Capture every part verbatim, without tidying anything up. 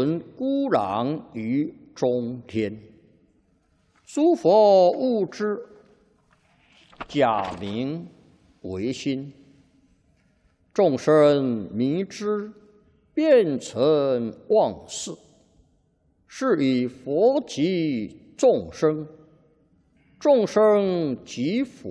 存孤狼于中天。诸佛悟之，假名为心；众生迷之，变成妄事。是以佛即众生，众生即佛。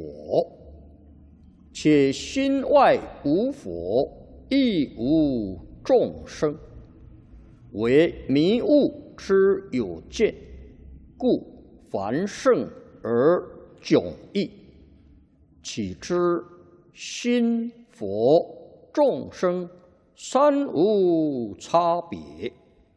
且心外无佛，亦无众生，为迷悟之有见，故凡圣而迥异。岂知心佛众生三无差别。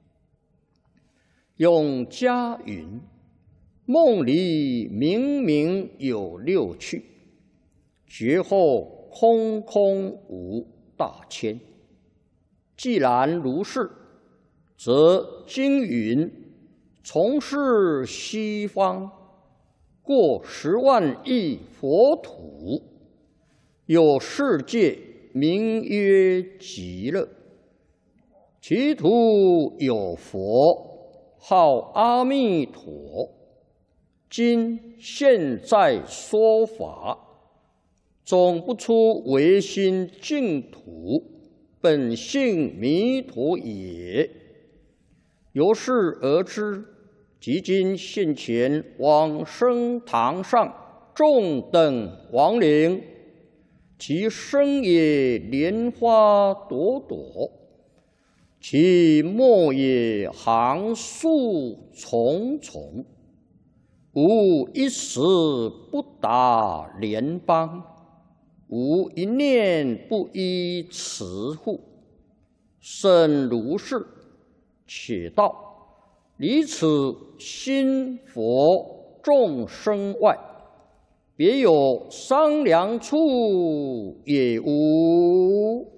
用家云：梦里明明有六趣，觉后空空无大千。既然如是，则经云：从是西方过十万亿佛土，有世界名曰极乐，其土有佛，号阿弥陀。今现在说法，总不出唯心净土，本性弥陀也。由是而知，即今现前往生堂上众等亡灵，其身也莲花朵朵，其末也行树重重，无一时不达莲邦，无一念不依持护。甚如是，且道离此心佛众生外，别有商量处也无。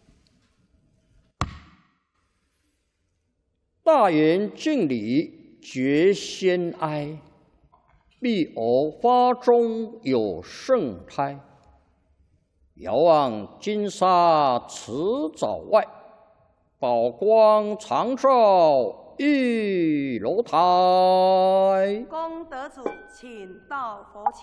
大圆敬礼觉先哀，必偶发中有圣胎。遥望金沙池沼外，宝光常照玉楼台。 功德主，请到佛前。